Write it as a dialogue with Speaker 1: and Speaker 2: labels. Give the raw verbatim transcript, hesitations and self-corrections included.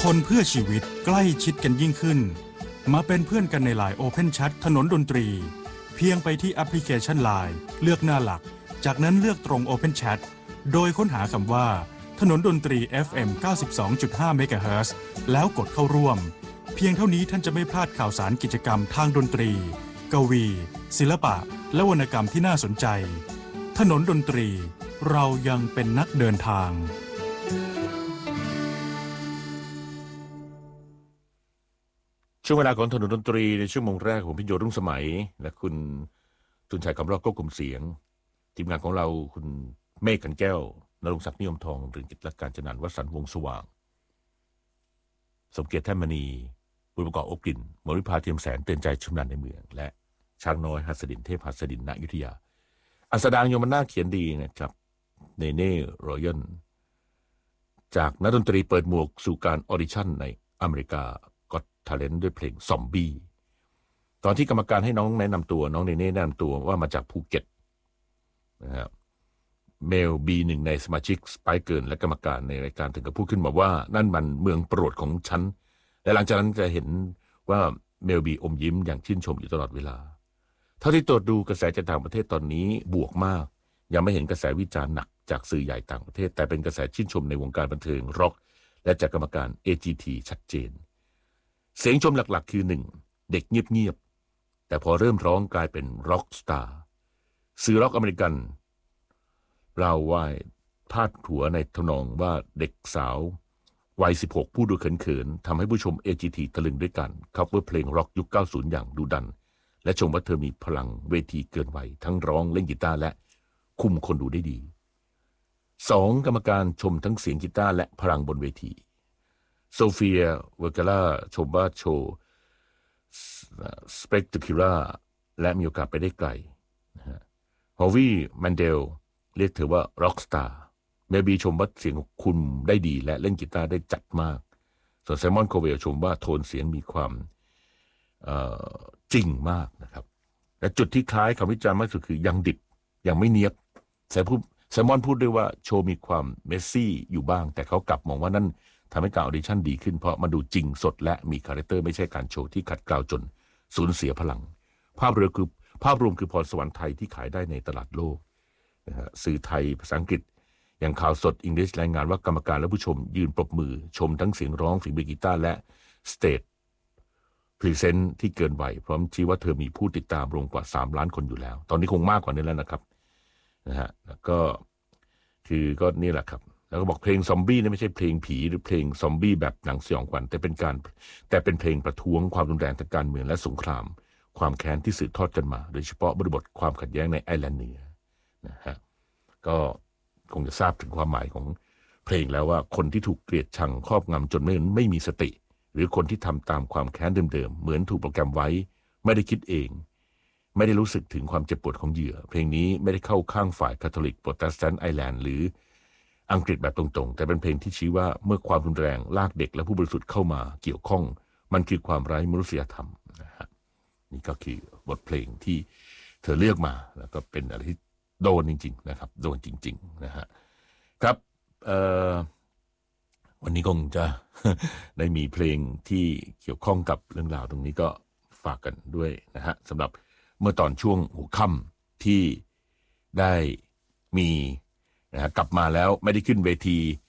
Speaker 1: คนเพื่อชีวิตใกล้ชิดกันยิ่งขึ้นมาเป็นเพื่อนกันใน ไลน์ Open Chat ถนนดนตรีเพียงไปที่แอปพลิเคชัน ไลน์ เลือกหน้าหลักจากนั้นเลือกตรง Open Chat โดยค้นหาคำว่าถนนดนตรี เอฟ เอ็ม เก้าสิบสองจุดห้า เมกะเฮิรตซ์ แล้วกดเข้าร่วมเพียงเท่านี้ท่านจะไม่พลาดข่าวสารกิจกรรมทางดนตรีกวีศิลปะและวรรณกรรมที่น่าสนใจถนนดนตรีเรายังเป็นนักเดินทาง
Speaker 2: ช่วงเวลาของถนนดนตรีในชั่วโมงแรกของพิโยรุ่งสมัยและคุณตุนชัยคำรอบควบคุมเสียงทีมงานของเราคุณเมฆกันแก้วนรงศักดิ์นิยมทองหรือกิจการจนันท์วสันต์วงศ์สว่างสมเกียรติแท่นมณีบุญประกอบอบกลิ่นมริภาเทียมแสนเตือนใจชุมนันในเมืองและช้างน้อยหัสดินเทพหัสดินณอยุธยาอัสดางโยมนาเขียนดีนะครับเนเน่รอยัลจากนักดนตรีเปิดหมวกสู่การออดิชั่นในอเมริกาก็ทาเลนต์ด้วยเพลงซอมบี้ตอนที่กรรมการให้น้องแนะนำตัวน้องเนเน่แนะนำตัวว่ามาจากภูเก็ตนะครับเมลบีหนึ่งในสมาชิกสไปเกิร์ลและกรรมการในรายการถึงกับพูดขึ้นมาว่านั่นมันเมืองโปรดของฉันและหลังจากนั้นจะเห็นว่าเมลบีอมยิ้มอย่างชื่นชมอยู่ตลอดเวลาเท่าที่ตรวจดูกระแสจากต่างประเทศตอนนี้บวกมากยังไม่เห็นกระแสวิจารณ์หนักจากสื่อใหญ่ต่างประเทศแต่เป็นกระแสชื่นชมในวงการบันเทิงร็อกและจากกรรมการ เอ จี ที ชัดเจนเสียงชมหลักๆคือหนึ่งเด็กเงียบๆแต่พอเริ่มร้องกลายเป็นร็อกสตาร์สื่อร็อกอเมริกันเราว่าพาดหัวในทำนองว่าเด็กสาววัยสิบหกพูดดูเขินๆทำให้ผู้ชม เอ จี ที ตะลึงด้วยกันคัฟเวอร์เพลงร็อกยุคเก้าสิบอย่างดุดันและชมว่าเธอมีพลังเวทีเกินวัยทั้งร้องเล่นกีตาร์และคุมคนดูได้ดีสองกรรมการชมทั้งเสียงกีตาร์และพลังบนเวทีโซเฟียเวอร์กาล่าชมว่าโชว์สเปกตคิล่าและมีโอกาสไปได้ไกลฮอวี่แมนเดลเรียกเธอว่าร็อกสตาร์เมบีชมว่าเสียงคุมได้ดีและเล่นกีตาร์ได้จัดมากส่วนไซมอนโคเวลชมว่าโทนเสียงมีความจริงมากนะครับและจุดที่คล้ายคำวิจารณ์มากสุดคือยังดิบยังไม่เนียบไซพูดไซมอนพูดด้วยว่าโชว์มีความเมสซี่อยู่บ้างแต่เขากลับมองว่านั่นทำให้การออดิชั่นดีขึ้นเพราะมันดูจริงสดและมีคาแรคเตอร์ไม่ใช่การโชว์ที่ขัดเกลาจนสูญเสียพลังภาพรวมคือภาพรวมคือพรสวรรค์ไทยที่ขายได้ในตลาดโลกนะฮะสื่อไทยภาษาอังกฤษอย่างข่าวสดอังกฤษรายงานว่ากรรมการและผู้ชมยืนปรบมือชมทั้งเสียงร้องฝีมือกีตาร์และสเตจพรีเซนต์ที่เกินวัยพร้อมชี้ว่าเธอมีผู้ติดตามรวมกว่าสามล้านคนอยู่แล้วตอนนี้คงมากกว่านี้แล้วนะครับนะฮะแล้วก็คือก็นี่แหละครับแล้วก็บอกเพลงซอมบี้นี่ไม่ใช่เพลงผีหรือเพลงซอมบี้แบบหนังสยองขวัญแต่เป็นการแต่เป็นเพลงประท้วงความรุนแรงทางการเมืองและสงครามความแค้นที่สืบทอดกันมาโดยเฉพาะบริบทความขัดแย้งในไอร์แลนด์เหนือนะฮะก็คงจะทราบถึงความหมายของเพลงแล้วว่าคนที่ถูกเกลียดชังครอบงำจนไม่ไม่มีสติหรือคนที่ทำตามความแค้นเดิมๆเหมือนถูกโปรแกรมไว้ไม่ได้คิดเองไม่ได้รู้สึกถึงความเจ็บปวดของเหยื่อเพลงนี้ไม่ได้เข้าข้างฝ่ายคาทอลิกโปรเตสแตนต์ไอร์แลนด์หรืออังกฤษแบบตรงๆแต่เป็นเพลงที่ชี้ว่าเมื่อความรุนแรงลากเด็กและผู้บริสุทธิ์เข้ามาเกี่ยวข้องมันคือความไร้มนุษยธรรมนะฮะนี่ก็คือบทเพลงที่เธอเลือกมาแล้วก็เป็นอะไรที่โดนจริงๆนะครับโดนจริงๆนะฮะครับเอ่อวันนี้คงจะได้มีเพลงที่เกี่ยวข้องกับเรื่องราวตรงนี้ก็ฝากกันด้วยนะฮะสำหรับเมื่อตอนช่วงหัวค่ำที่ได้มีนะฮะกลับมาแล้วไม่ได้ขึ้นเวที